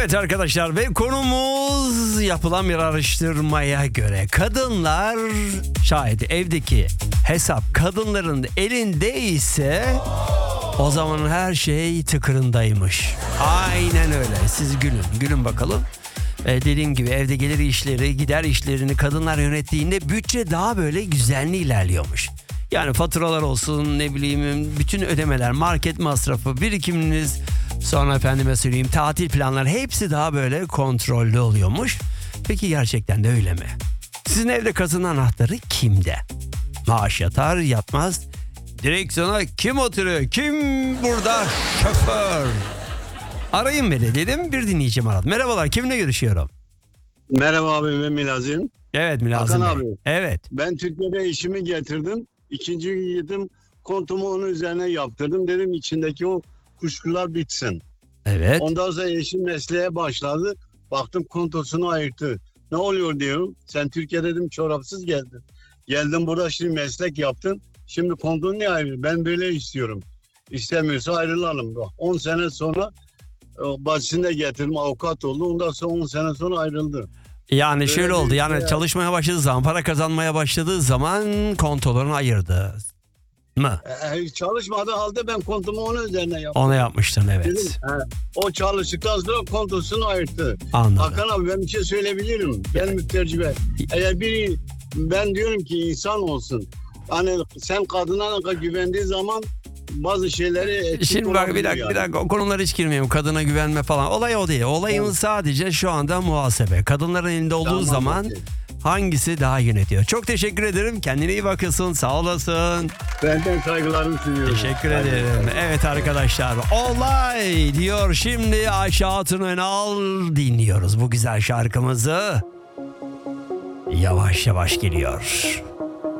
Evet arkadaşlar ve konumuz yapılan bir araştırmaya göre kadınlar şayet evdeki hesap kadınların elinde ise o zaman her şey tıkırındaymış. Aynen öyle. Siz gülün bakalım. Dediğim gibi evde gelir işleri, gider işlerini kadınlar yönettiğinde bütçe daha böyle güzenli ilerliyormuş. Yani faturalar olsun, ne bileyim, bütün ödemeler, market masrafı, birikiminiz, sonra efendime söyleyeyim tatil planları, hepsi daha böyle kontrollü oluyormuş. Peki gerçekten de öyle mi? Sizin evde kazanın anahtarı kimde? Maaş yatar yatmaz direksiyona kim oturuyor? Kim burada şoför? Arayın beni dedim, bir dinleyicim aradı. Merhabalar, kimle görüşüyorum? Merhaba abi, ben Milazim. Evet Mülazım Hakan Bey. abi. Evet. Ben Türkiye'de işimi getirdim. İkinci gün gittim, kontumu onun üzerine yaptırdım. Dedim içindeki o kuşkular bitsin. Evet. Ondan sonra eşim mesleğe başladı. Baktım kontosunu ayırttı. Ne oluyor diyorum. Sen Türkiye'de dedim çorapsız geldin. Geldim burada şimdi meslek yaptın. Şimdi kontonu niye ayırıyor? Ben böyle istiyorum. İstemiyorsa ayrılalım. 10 sene sonra başını da getirdim, avukat oldu. Ondan sonra 10 sene sonra ayrıldı. Yani Böyle şöyle oldu, bir yani şey- çalışmaya başladığı zaman, para kazanmaya başladığı zaman kontolarını ayırdı mı? Çalışmadığı halde ben kontumu onun üzerine yaptım. Onu yapmıştın, Dedim, evet. o çalıştıktan sonra kontosunu ayırttı. Anladım. Hakan abi, ben bir şey söyleyebilirim. Ben mütercime. Eğer ben diyorum ki insan olsun. Hani sen kadına güvendiği zaman bazı şeyleri eksik Şimdi bak bir olabiliyor dakika, yani. bir dakika, o konulara hiç girmeyeyim. Kadına güvenme falan. Olay o değil. Olayımız Evet. sadece şu anda muhasebe. Kadınların elinde olduğu Tamam, zaman okey. hangisi daha yönetiyor? Çok teşekkür ederim. Kendine iyi bakıyorsun. Sağ olasın. Benden saygılarımı sunuyorum. Teşekkür ederim. Evet arkadaşlar, olay diyor şimdi Ayşe Hatun Önal, dinliyoruz bu güzel şarkımızı. Yavaş yavaş geliyor.